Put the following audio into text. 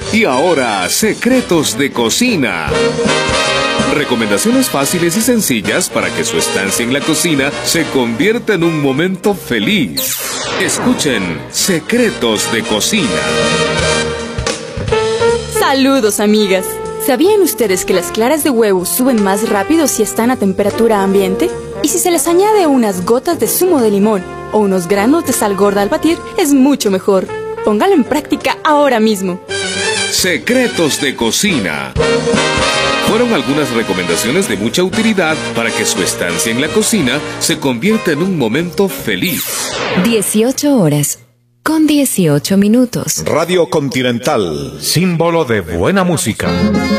Y ahora, secretos de cocina. Recomendaciones fáciles y sencillas para que su estancia en la cocina se convierta en un momento feliz. Escuchen Secretos de Cocina. Saludos, amigas. ¿Sabían ustedes que las claras de huevo suben más rápido si están a temperatura ambiente? Y si se les añade unas gotas de zumo de limón o unos granos de sal gorda al batir, es mucho mejor. Póngalo en práctica ahora mismo. Secretos de Cocina. Fueron algunas recomendaciones de mucha utilidad para que su estancia en la cocina se convierta en un momento feliz. 18 horas con 18 minutos. Radio Continental, símbolo de buena música.